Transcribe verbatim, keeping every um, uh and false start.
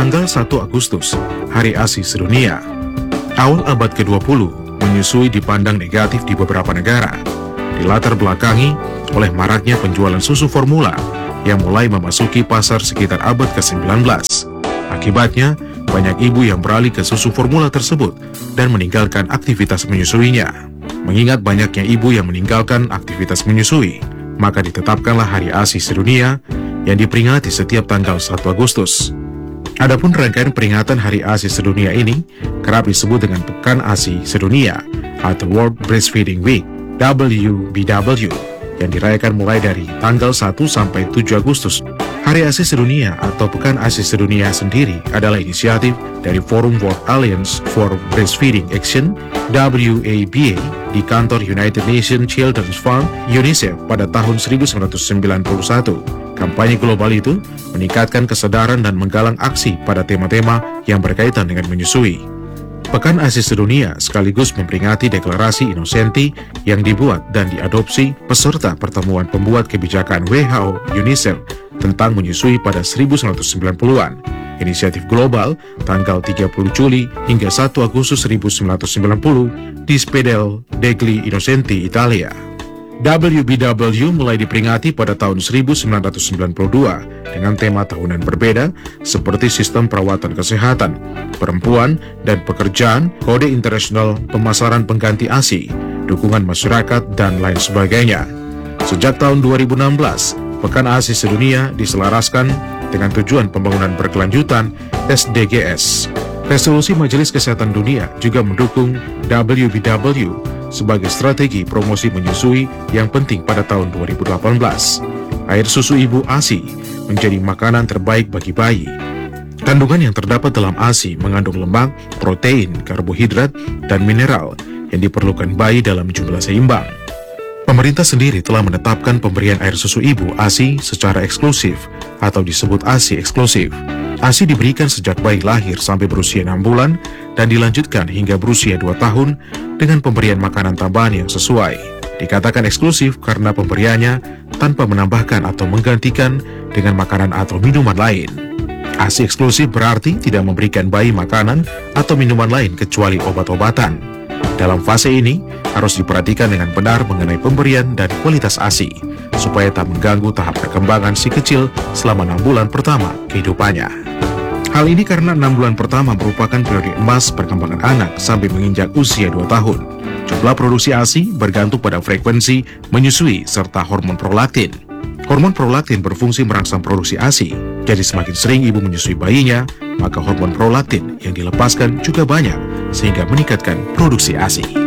Tanggal satu Agustus, Hari ASI Sedunia. Awal abad ke dua puluh, menyusui dipandang negatif di beberapa negara, dilatar belakangi oleh maraknya penjualan susu formula yang mulai memasuki pasar sekitar abad ke sembilan belas. Akibatnya, banyak ibu yang beralih ke susu formula tersebut dan meninggalkan aktivitas menyusuinya. Mengingat banyaknya ibu yang meninggalkan aktivitas menyusui, maka ditetapkanlah Hari ASI Sedunia yang diperingati setiap tanggal satu Agustus. Adapun rangkaian peringatan Hari ASI Sedunia ini kerap disebut dengan Pekan ASI Sedunia atau World Breastfeeding Week W B W yang dirayakan mulai dari tanggal satu sampai tujuh Agustus. Hari ASI Sedunia atau Pekan ASI Sedunia sendiri adalah inisiatif dari Forum World Alliance for Breastfeeding Action W A B A di kantor United Nations Children's Fund UNICEF pada tahun seribu sembilan ratus sembilan puluh satu. Kampanye global itu meningkatkan kesadaran dan menggalang aksi pada tema-tema yang berkaitan dengan menyusui. Pekan ASI Sedunia sekaligus memperingati deklarasi Innocenti yang dibuat dan diadopsi peserta pertemuan pembuat kebijakan W H O UNICEF tentang menyusui pada seribu sembilan ratus sembilan puluhan. Inisiatif global tanggal tiga puluh Juli hingga satu Agustus seribu sembilan ratus sembilan puluh di Spedale degli Innocenti, Italia. W B W mulai diperingati pada tahun seribu sembilan ratus sembilan puluh dua dengan tema tahunan berbeda seperti sistem perawatan kesehatan, perempuan dan pekerjaan, kode internasional pemasaran pengganti ASI, dukungan masyarakat, dan lain sebagainya. Sejak tahun dua ribu enam belas, Pekan ASI Sedunia diselaraskan dengan tujuan pembangunan berkelanjutan S D G S. Resolusi Majelis Kesehatan Dunia juga mendukung W B W sebagai strategi promosi menyusui yang penting pada tahun dua ribu delapan belas. Air susu ibu ASI menjadi makanan terbaik bagi bayi. Kandungan yang terdapat dalam ASI mengandung lemak, protein, karbohidrat, dan mineral yang diperlukan bayi dalam jumlah seimbang. Pemerintah sendiri telah menetapkan pemberian air susu ibu ASI secara eksklusif atau disebut ASI eksklusif. ASI diberikan sejak bayi lahir sampai berusia enam bulan dan dilanjutkan hingga berusia dua tahun dengan pemberian makanan tambahan yang sesuai. Dikatakan eksklusif karena pemberiannya tanpa menambahkan atau menggantikan dengan makanan atau minuman lain. ASI eksklusif berarti tidak memberikan bayi makanan atau minuman lain kecuali obat-obatan. Dalam fase ini, harus diperhatikan dengan benar mengenai pemberian dan kualitas ASI, supaya tak mengganggu tahap perkembangan si kecil selama enam bulan pertama kehidupannya. Hal ini karena enam bulan pertama merupakan periode emas perkembangan anak sampai menginjak usia dua tahun. Jumlah produksi ASI bergantung pada frekuensi menyusui serta hormon prolaktin. Hormon prolaktin berfungsi merangsang produksi ASI, jadi semakin sering ibu menyusui bayinya, maka hormon prolaktin yang dilepaskan juga banyak, sehingga meningkatkan produksi ASI.